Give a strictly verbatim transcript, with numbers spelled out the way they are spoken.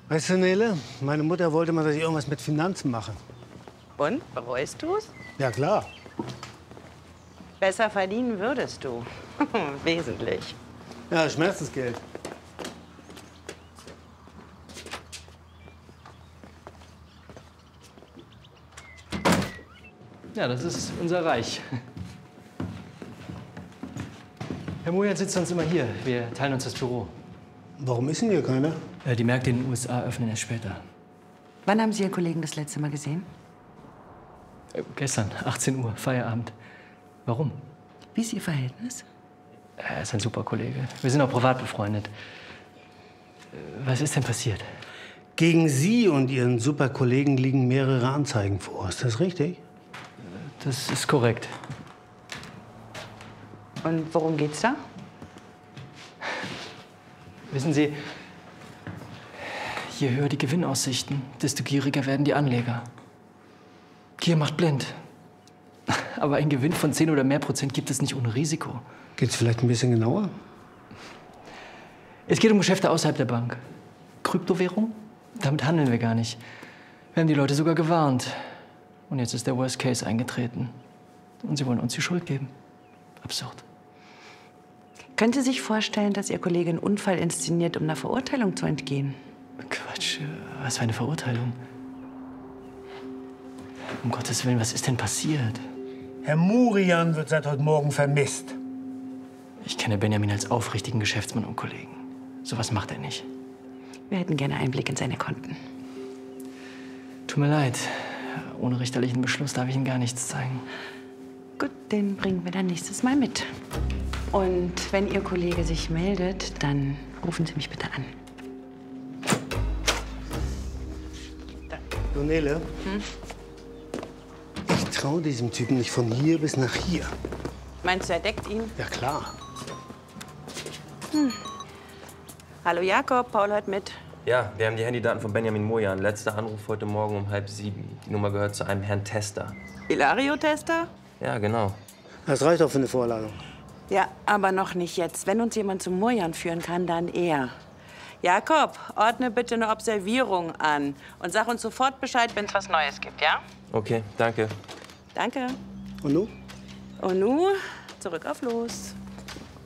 Weißt du, Nele, meine Mutter wollte mal, dass ich irgendwas mit Finanzen mache. Und? Bereust du's? Ja, klar. Besser verdienen würdest du. Wesentlich. Ja, Schmerzensgeld. Ja, das ist unser Reich. Herr Mojan sitzt sonst immer hier. Wir teilen uns das Büro. Warum ist denn hier keiner? Äh, die Märkte in den U S A öffnen erst später. Wann haben Sie Ihren Kollegen das letzte Mal gesehen? Äh, gestern, achtzehn Uhr, Feierabend. Warum? Wie ist Ihr Verhältnis? Er ist ein super Kollege. Wir sind auch privat befreundet. Äh, was ist denn passiert? Gegen Sie und Ihren super Kollegen liegen mehrere Anzeigen vor. Ist das richtig? Das ist korrekt. Und worum geht's da? Wissen Sie, je höher die Gewinnaussichten, desto gieriger werden die Anleger. Gier macht blind. Aber ein Gewinn von zehn oder mehr Prozent gibt es nicht ohne Risiko. Geht's vielleicht ein bisschen genauer? Es geht um Geschäfte außerhalb der Bank. Kryptowährung? Damit handeln wir gar nicht. Wir haben die Leute sogar gewarnt. Und jetzt ist der Worst Case eingetreten. Und sie wollen uns die Schuld geben. Absurd. Können Sie sich vorstellen, dass Ihr Kollege einen Unfall inszeniert, um einer Verurteilung zu entgehen? Quatsch, was für eine Verurteilung. Um Gottes Willen, was ist denn passiert? Herr Murian wird seit heute Morgen vermisst. Ich kenne Benjamin als aufrichtigen Geschäftsmann und Kollegen. Sowas macht er nicht. Wir hätten gerne Einblick in seine Konten. Tut mir leid. Ohne richterlichen Beschluss darf ich Ihnen gar nichts zeigen. Gut, den bringen wir dann nächstes Mal mit. Und wenn Ihr Kollege sich meldet, dann rufen Sie mich bitte an. Du, Nele, hm? Ich traue diesem Typen nicht von hier bis nach hier. Meinst du, er deckt ihn? Ja, klar. Hm. Hallo Jakob, Paul hört mit. Ja, wir haben die Handydaten von Benjamin Mojan. Letzter Anruf heute Morgen um halb sieben. Die Nummer gehört zu einem Herrn Tester. Hilario-Tester? Ja, genau. Das reicht doch für eine Vorladung. Ja, aber noch nicht jetzt. Wenn uns jemand zum Mojan führen kann, dann er. Jakob, ordne bitte eine Observierung an. Und sag uns sofort Bescheid, wenn es was Neues gibt, ja? Okay, danke. Danke. Und nun? Und nun, zurück auf los.